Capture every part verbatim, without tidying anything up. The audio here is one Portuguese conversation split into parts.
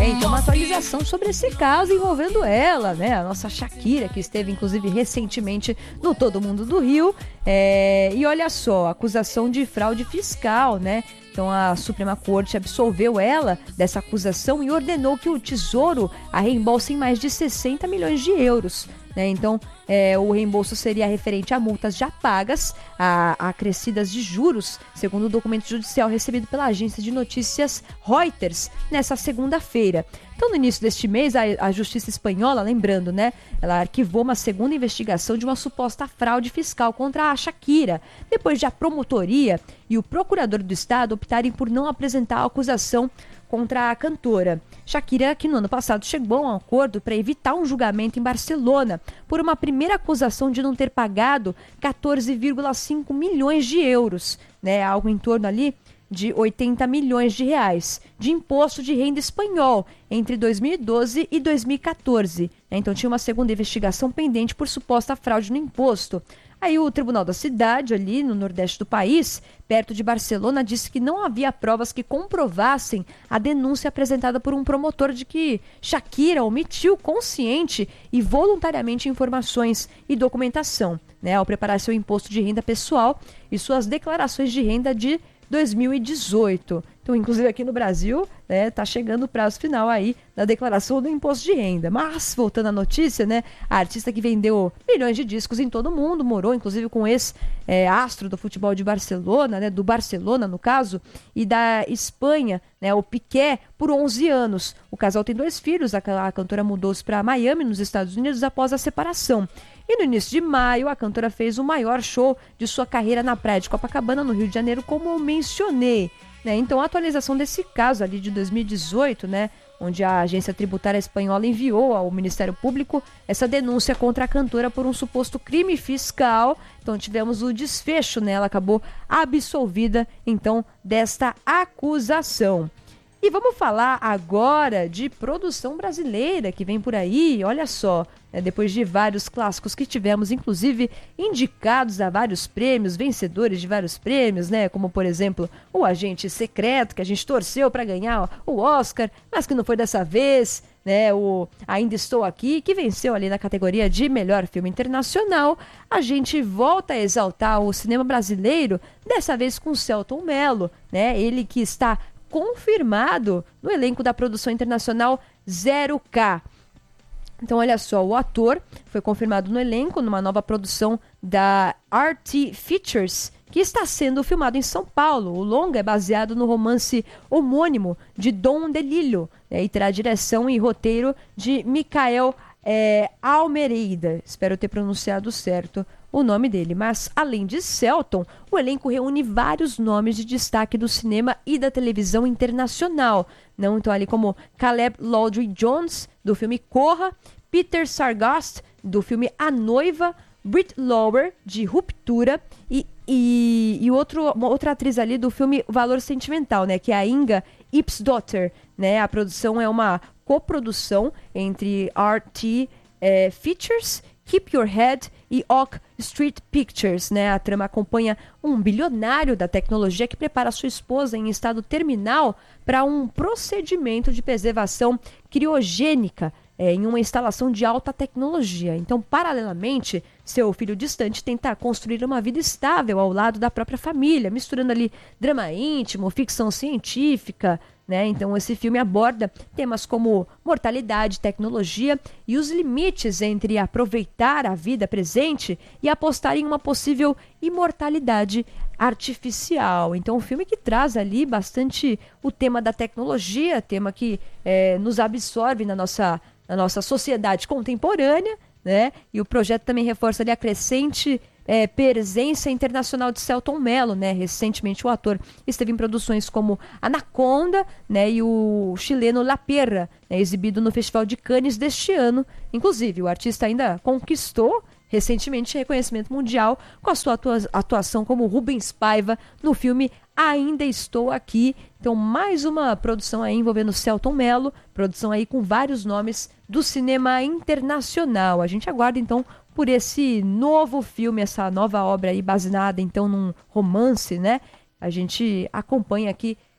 então uma atualização sobre esse caso envolvendo ela, né? A nossa Shakira, que esteve inclusive recentemente no Todo Mundo do Rio. É... E olha só, acusação de fraude fiscal, né? Então a Suprema Corte absolveu ela dessa acusação e ordenou que o Tesouro a reembolse em mais de sessenta milhões de euros. Né? Então é, o reembolso seria referente a multas já pagas, a, a acrescidas de juros, segundo o documento judicial recebido pela agência de notícias Reuters nessa segunda-feira. Então, no início deste mês, a, a Justiça Espanhola, lembrando, né, ela arquivou uma segunda investigação de uma suposta fraude fiscal contra a Shakira, depois de a promotoria e o procurador do Estado optarem por não apresentar a acusação contra a cantora. Shakira, que no ano passado chegou a um acordo para evitar um julgamento em Barcelona por uma primeira acusação de não ter pagado quatorze vírgula cinco milhões de euros, né, algo em torno ali de oitenta milhões de reais, de imposto de renda espanhol entre dois mil e doze e dois mil e quatorze. Então tinha uma segunda investigação pendente por suposta fraude no imposto. Aí o Tribunal da Cidade, ali no nordeste do país, perto de Barcelona, disse que não havia provas que comprovassem a denúncia apresentada por um promotor de que Shakira omitiu consciente e voluntariamente informações e documentação, né, ao preparar seu imposto de renda pessoal e suas declarações de renda de dois mil e dezoito. Então, inclusive aqui no Brasil, né, tá chegando o prazo final aí da declaração do imposto de renda. Mas, voltando à notícia, né, a artista que vendeu milhões de discos em todo o mundo, morou inclusive com ex-astro é, do futebol de Barcelona, né, do Barcelona no caso, e da Espanha, né, o Piqué, por onze anos. O casal tem dois filhos, a, a cantora mudou-se para Miami, nos Estados Unidos, após a separação. E no início de maio, a cantora fez o maior show de sua carreira na praia de Copacabana, no Rio de Janeiro, como eu mencionei. Né? Então, a atualização desse caso ali de dois mil e dezoito, né, onde a agência tributária espanhola enviou ao Ministério Público essa denúncia contra a cantora por um suposto crime fiscal. Então, tivemos o desfecho, né? Ela acabou absolvida, então, desta acusação. E vamos falar agora de produção brasileira que vem por aí, olha só, né, depois de vários clássicos que tivemos, inclusive indicados a vários prêmios, vencedores de vários prêmios, né, como por exemplo o Agente Secreto, que a gente torceu para ganhar o Oscar, mas que não foi dessa vez, né, o Ainda Estou Aqui, que venceu ali na categoria de melhor filme internacional. A gente volta a exaltar o cinema brasileiro, dessa vez com Selton Mello, né, ele que está confirmado no elenco da produção internacional zero K. Então, olha só, o ator foi confirmado no elenco numa nova produção da R T Features, que está sendo filmado em São Paulo. O longa é baseado no romance homônimo de Dom DeLillo, né, e terá direção e roteiro de Micael é, Almeida. Espero ter pronunciado certo o nome dele. Mas, além de Selton, o elenco reúne vários nomes de destaque do cinema e da televisão internacional. Não, então, ali como Caleb Lowry Jones, do filme Corra, Peter Sargast, do filme A Noiva, Britt Lower, de Ruptura, e, e, e outro, uma outra atriz ali do filme Valor Sentimental, né, que é a Inga Ipsdotter. Né? A produção é uma coprodução entre R T é, Features, Keep Your Head e Oak Street Pictures, né? A trama acompanha um bilionário da tecnologia que prepara sua esposa em estado terminal para um procedimento de preservação criogênica é, em uma instalação de alta tecnologia. Então, paralelamente, seu filho distante tenta construir uma vida estável ao lado da própria família, misturando ali drama íntimo, ficção científica, né? Então, esse filme aborda temas como mortalidade, tecnologia e os limites entre aproveitar a vida presente e apostar em uma possível imortalidade artificial. Então, um filme que traz ali bastante o tema da tecnologia, tema que é, nos absorve na nossa, na nossa sociedade contemporânea, né? E o projeto também reforça ali a crescente É, presença internacional de Selton Mello, né? Recentemente o ator esteve em produções como Anaconda, né? E o chileno La Perra, né? Exibido no Festival de Cannes deste ano. Inclusive, o artista ainda conquistou recentemente reconhecimento mundial com a sua atua- atuação como Rubens Paiva no filme Ainda Estou Aqui. Então, mais uma produção aí envolvendo Selton Mello, produção aí com vários nomes do cinema internacional. A gente aguarda, então, por esse novo filme, essa nova obra aí baseada, então, num romance, né? A gente acompanha aqui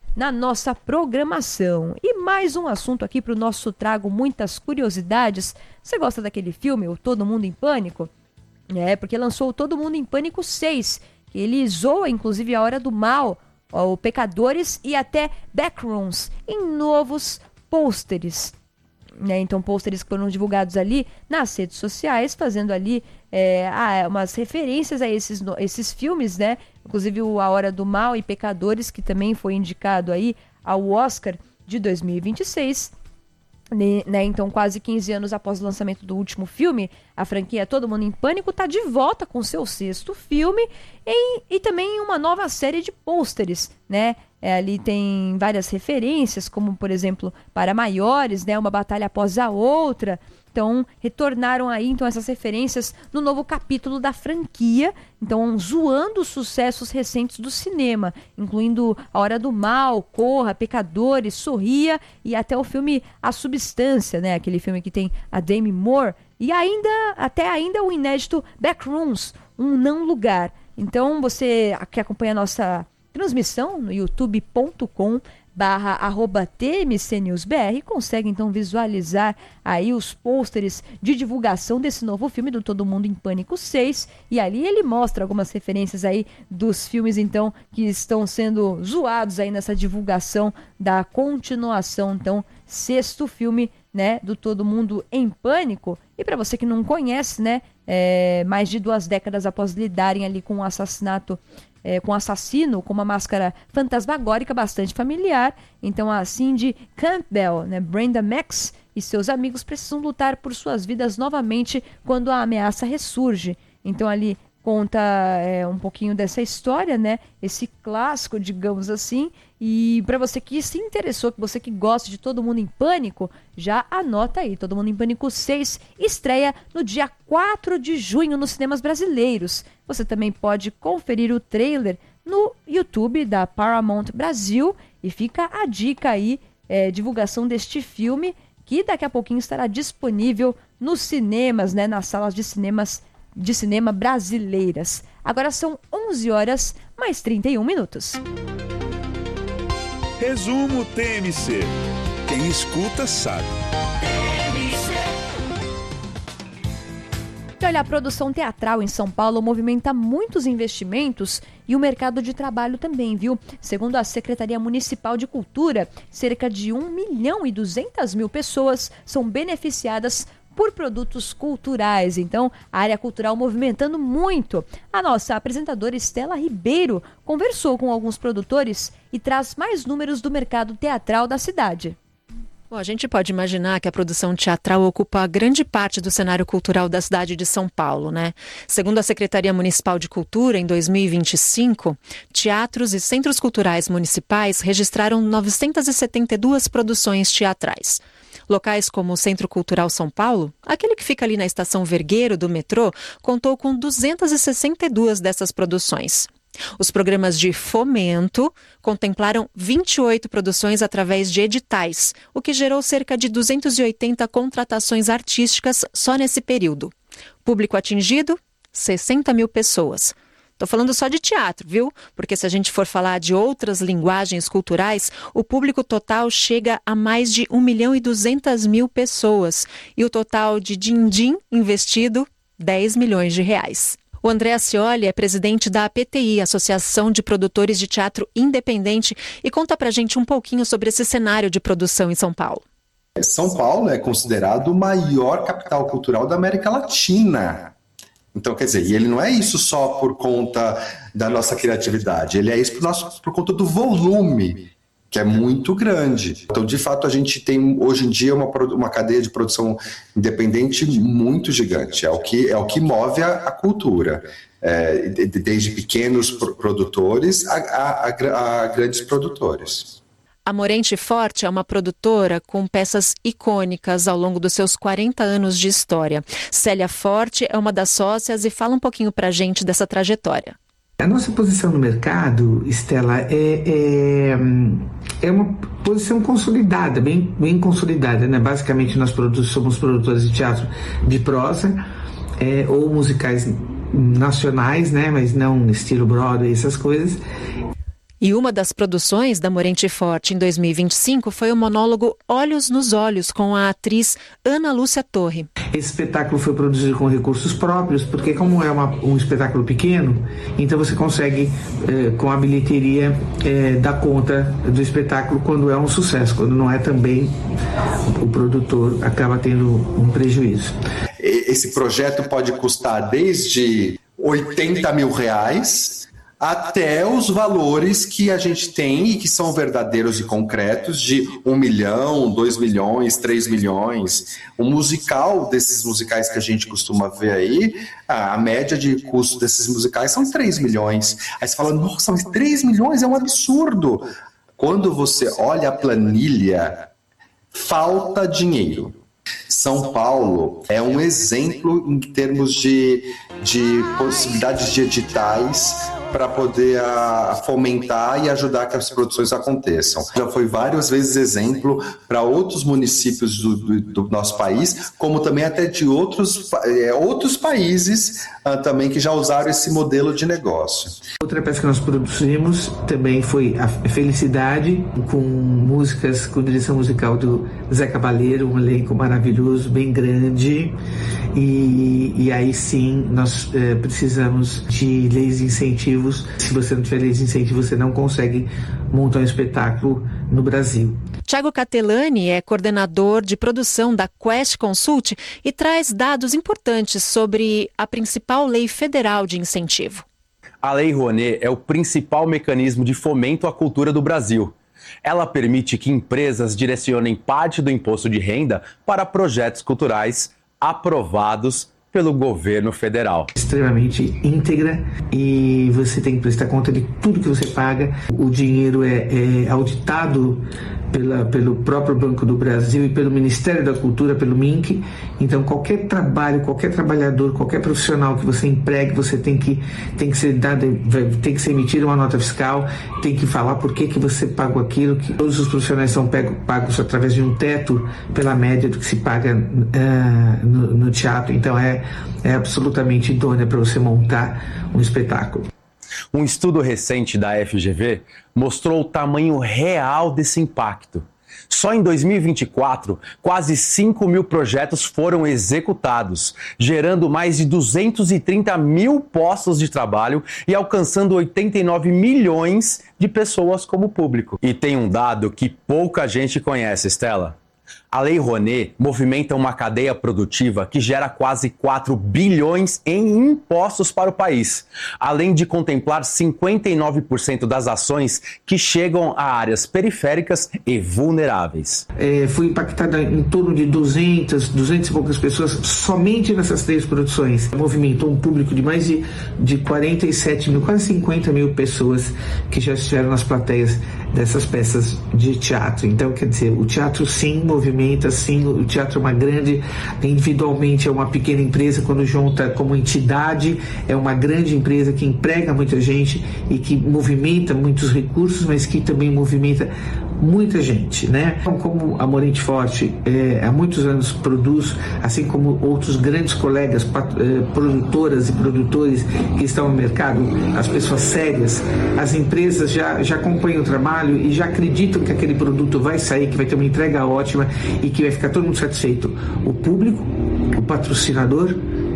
na nossa programação. E mais um assunto aqui para o nosso Trago Muitas Curiosidades. Você gosta daquele filme, o Todo Mundo em Pânico? É, porque lançou o Todo Mundo em Pânico seis, que ele zoa inclusive A Hora do Mal, o Pecadores e até Backrooms em novos pôsteres. Né? Então, pôsteres que foram divulgados ali nas redes sociais, fazendo ali é, ah, umas referências a esses, esses filmes, né? Inclusive o A Hora do Mal e Pecadores, que também foi indicado aí ao Oscar de dois mil e vinte e seis. Né? Então, quase quinze anos após o lançamento do último filme, a franquia Todo Mundo em Pânico está de volta com seu sexto filme em, e também uma nova série de pôsteres, né? É, ali tem várias referências, como, por exemplo, Para Maiores, né? Uma batalha após a outra. Então, retornaram aí então, essas referências no novo capítulo da franquia, então zoando os sucessos recentes do cinema, incluindo A Hora do Mal, Corra, Pecadores, Sorria e até o filme A Substância, né? Aquele filme que tem a Demi Moore, e ainda, até ainda o inédito Backrooms, Um Não Lugar. Então, você que acompanha a nossa transmissão no youtube ponto com barra arroba T M C News B R consegue então visualizar aí os pôsteres de divulgação desse novo filme do Todo Mundo em Pânico seis, e ali ele mostra algumas referências aí dos filmes então que estão sendo zoados aí nessa divulgação da continuação, então sexto filme, né, do Todo Mundo em Pânico. E para você que não conhece, né, é, mais de duas décadas após lidarem ali com o assassinato É, com um assassino com uma máscara fantasmagórica bastante familiar, então a Cindy Campbell, né, Brenda Max e seus amigos precisam lutar por suas vidas novamente quando a ameaça ressurge. Então ali conta é, um pouquinho dessa história, né, esse clássico, digamos assim. E para você que se interessou, que você que gosta de Todo Mundo em Pânico, já anota aí, Todo Mundo em Pânico seis estreia no dia quatro de junho nos cinemas brasileiros. Você também pode conferir o trailer no YouTube da Paramount Brasil, e fica a dica aí, é, divulgação deste filme, que daqui a pouquinho estará disponível nos cinemas, né, nas salas de cinemas de cinema brasileiras. Agora são onze horas mais trinta e um minutos. Resumo T M C. Quem escuta sabe. E olha, a produção teatral em São Paulo movimenta muitos investimentos e o mercado de trabalho também, viu? Segundo a Secretaria Municipal de Cultura, cerca de um milhão e duzentas mil pessoas são beneficiadas por produtos culturais. Então, a área cultural movimentando muito. A nossa apresentadora Estela Ribeiro conversou com alguns produtores e traz mais números do mercado teatral da cidade. Bom, a gente pode imaginar que a produção teatral ocupa grande parte do cenário cultural da cidade de São Paulo, né? Segundo a Secretaria Municipal de Cultura, em dois mil e vinte e cinco, teatros e centros culturais municipais registraram novecentas e setenta e duas produções teatrais. Locais como o Centro Cultural São Paulo, aquele que fica ali na Estação Vergueiro do metrô, contou com duzentas e sessenta e duas dessas produções. Os programas de fomento contemplaram vinte e oito produções através de editais, o que gerou cerca de duzentas e oitenta contratações artísticas só nesse período. Público atingido, sessenta mil pessoas. Estou falando só de teatro, viu? Porque se a gente for falar de outras linguagens culturais, o público total chega a mais de um milhão e duzentas mil pessoas. E o total de din-din investido, dez milhões de reais. O André Ascioli é presidente da A P T I, Associação de Produtores de Teatro Independente, e conta pra gente um pouquinho sobre esse cenário de produção em São Paulo. São Paulo é considerado o maior capital cultural da América Latina. Então, quer dizer, e ele não é isso só por conta da nossa criatividade, ele é isso por, nosso, por conta do volume, que é muito grande. Então, de fato, a gente tem hoje em dia uma, uma cadeia de produção independente muito gigante. É o que, é o que move a, a cultura, é, desde pequenos produtores a, a, a, a grandes produtores. A Morente Forte é uma produtora com peças icônicas ao longo dos seus quarenta anos de história. Célia Forte é uma das sócias e fala um pouquinho pra gente dessa trajetória. A nossa posição no mercado, Estela, é, é, é uma posição consolidada, bem, bem consolidada, né? Basicamente, nós produ- somos produtores de teatro de prosa, é, ou musicais nacionais, né? Mas não estilo Broadway, essas coisas. E uma das produções da Morente Forte em dois mil e vinte e cinco foi o monólogo Olhos nos Olhos, com a atriz Ana Lúcia Torre. Esse espetáculo foi produzido com recursos próprios, porque como é uma, um espetáculo pequeno, então você consegue, eh, com a bilheteria, eh, dar conta do espetáculo quando é um sucesso. Quando não é, também o produtor acaba tendo um prejuízo. Esse projeto pode custar desde oitenta mil reais até os valores que a gente tem e que são verdadeiros e concretos de um milhão, dois milhões, três milhões. O musical desses musicais que a gente costuma ver aí, a média de custo desses musicais são três milhões. Aí você fala, nossa, mas três milhões é um absurdo. Quando você olha a planilha, falta dinheiro. São Paulo é um exemplo em termos de, de possibilidades de editais para poder a, fomentar e ajudar que as produções aconteçam. Já foi várias vezes exemplo para outros municípios do, do, do nosso país, como também até de outros, é, outros países ah, também que já usaram esse modelo de negócio. Outra peça que nós produzimos também foi a Felicidade, com músicas, com direção musical do Zé Cabaleiro, um elenco maravilhoso, bem grande, e, e aí sim nós é, precisamos de leis de incentivo. Se você não tiver leis de incentivo, você não consegue montar um espetáculo no Brasil. Tiago Catelani é coordenador de produção da Quest Consult e traz dados importantes sobre a principal lei federal de incentivo. A Lei Rouanet é o principal mecanismo de fomento à cultura do Brasil. Ela permite que empresas direcionem parte do imposto de renda para projetos culturais aprovados pelo governo federal. Extremamente íntegra e você tem que prestar conta de tudo que você paga. O dinheiro é, é auditado pela, pelo próprio Banco do Brasil e pelo Ministério da Cultura, pelo M I N C. Então qualquer trabalho, qualquer trabalhador, qualquer profissional que você empregue, você tem que, tem que ser dado, tem que ser emitida uma nota fiscal, tem que falar por que, que você pagou aquilo, que todos os profissionais são pagos através de um teto pela média do que se paga uh, no, no teatro. Então é é absolutamente idônea para você montar um espetáculo. Um estudo recente da F G V mostrou o tamanho real desse impacto. Só em dois mil e vinte e quatro, quase cinco mil projetos foram executados, gerando mais de duzentos e trinta mil postos de trabalho e alcançando oitenta e nove milhões de pessoas como público. E tem um dado que pouca gente conhece, Estela. A Lei Rouanet movimenta uma cadeia produtiva que gera quase quatro bilhões em impostos para o país, além de contemplar cinquenta e nove por cento das ações que chegam a áreas periféricas e vulneráveis. É, foi impactada em torno de duzentas, duzentas e poucas pessoas somente nessas três produções. Movimentou um público de mais de, de quarenta e sete mil, quase cinquenta mil pessoas que já estiveram nas plateias dessas peças de teatro. Então, quer dizer, o teatro sim movimenta, sim, o teatro é uma grande, individualmente é uma pequena empresa, quando junta como entidade, é uma grande empresa que emprega muita gente e que movimenta muitos recursos, mas que também movimenta muita gente, né? Então, como a Morente Forte é, há muitos anos produz, assim como outros grandes colegas, pat, é, produtoras e produtores que estão no mercado, as pessoas sérias, as empresas já, já acompanham o trabalho e já acreditam que aquele produto vai sair, que vai ter uma entrega ótima e que vai ficar todo mundo satisfeito. O público, o patrocinador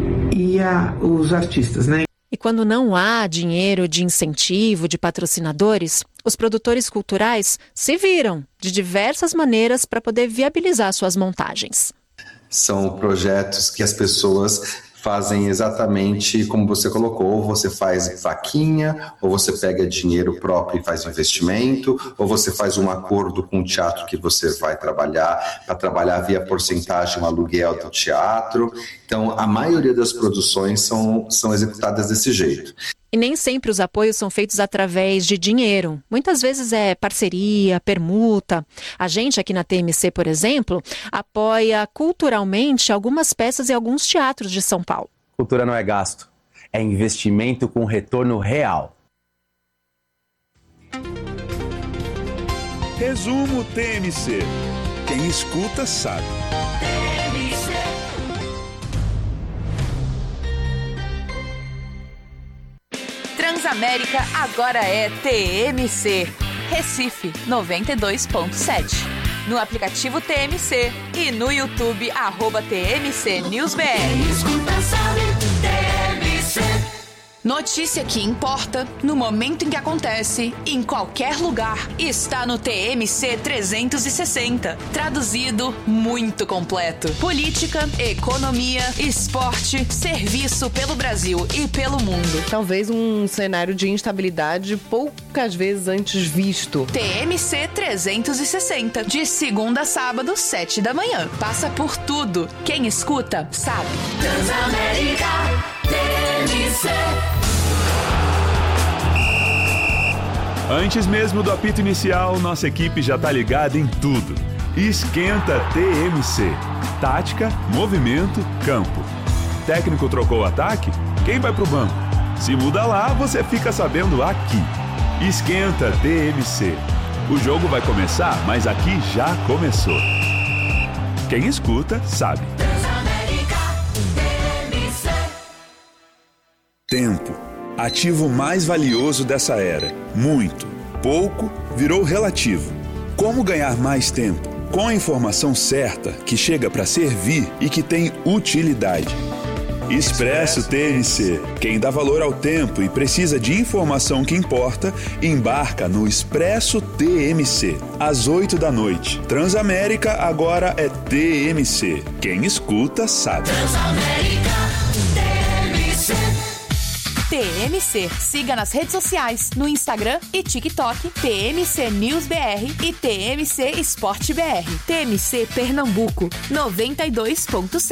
e a, os artistas, né? E quando não há dinheiro de incentivo, de patrocinadores, os produtores culturais se viram de diversas maneiras para poder viabilizar suas montagens. São projetos que as pessoas fazem exatamente como você colocou, ou você faz vaquinha, ou você pega dinheiro próprio e faz investimento, ou você faz um acordo com o teatro que você vai trabalhar, para trabalhar via porcentagem, um aluguel do teatro. Então, a maioria das produções são, são executadas desse jeito. E nem sempre os apoios são feitos através de dinheiro. Muitas vezes é parceria, permuta. A gente aqui na T M C, por exemplo, apoia culturalmente algumas peças e alguns teatros de São Paulo. Cultura não é gasto, é investimento com retorno real. Resumo T M C. Quem escuta sabe. Transamérica agora é T M C. Recife noventa e dois ponto sete. No aplicativo T M C e no YouTube, arroba T M C News B R. Escuta, sabe, T M C. Notícia que importa, no momento em que acontece, em qualquer lugar, está no T M C trezentos e sessenta. Traduzido, muito completo. Política, economia, esporte, serviço pelo Brasil e pelo mundo. Talvez um cenário de instabilidade poucas vezes antes visto. T M C trezentos e sessenta, de segunda a sábado, sete da manhã. Passa por tudo. Quem escuta, sabe. Transamérica, T M C. Antes mesmo do apito inicial, nossa equipe já tá ligada em tudo. Esquenta T M C. Tática, movimento, campo. Técnico trocou o ataque? Quem vai pro banco? Se muda lá, você fica sabendo aqui. Esquenta T M C. O jogo vai começar, mas aqui já começou. Quem escuta, sabe. Tempo. Ativo mais valioso dessa era. Muito, pouco, virou relativo. Como ganhar mais tempo? Com a informação certa, que chega para servir e que tem utilidade. Expresso T M C. Quem dá valor ao tempo e precisa de informação que importa, embarca no Expresso T M C. Às oito da noite. Transamérica agora é T M C. Quem escuta, sabe. Transamérica, T M C. T M C. Siga nas redes sociais, no Instagram e TikTok, T M C News B R e T M C Esporte B R. T M C Pernambuco, noventa e dois ponto sete.